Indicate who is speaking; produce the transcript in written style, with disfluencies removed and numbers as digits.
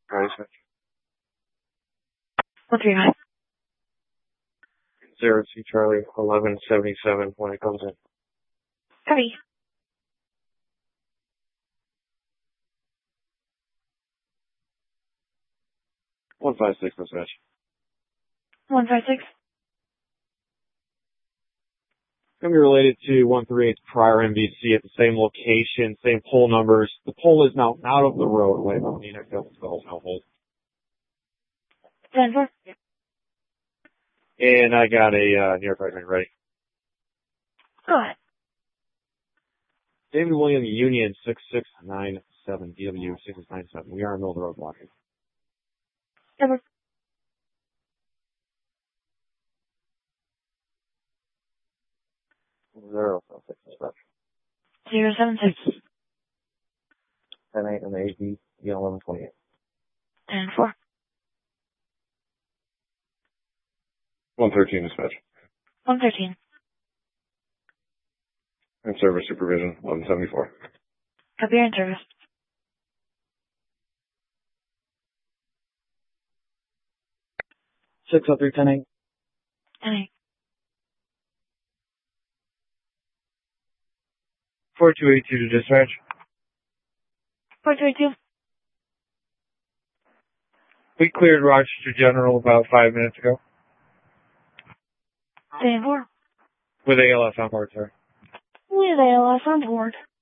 Speaker 1: Ready, switch.
Speaker 2: 139.
Speaker 1: 02 Charlie, 1177 when it comes in.
Speaker 2: Copy.
Speaker 1: 156 dispatch.
Speaker 2: 156.
Speaker 1: Going to be related to 138's prior MVC at the same location, same pole numbers. The pole is now out of the roadway. I don't need to go to the whole hold.
Speaker 2: 10-4.
Speaker 1: And I got a near fragment ready.
Speaker 2: Go ahead.
Speaker 1: David William Union 6697 DW 6697. We are in the middle of the road blocking.
Speaker 2: 10-4.
Speaker 1: 076 dispatch.
Speaker 2: 076.
Speaker 1: 10-8 and the AD, 1128.
Speaker 2: 10-4.
Speaker 1: 113 dispatch.
Speaker 2: 113.
Speaker 1: And service supervision, 1174.
Speaker 2: Copy your service.
Speaker 1: Six oh three 10-8.
Speaker 2: 10-8.
Speaker 1: 4282 to dispatch.
Speaker 2: 432.
Speaker 1: We cleared Rochester General about 5 minutes ago.
Speaker 2: 10-4.
Speaker 1: With ALS on board, sir.
Speaker 2: With ALS on board.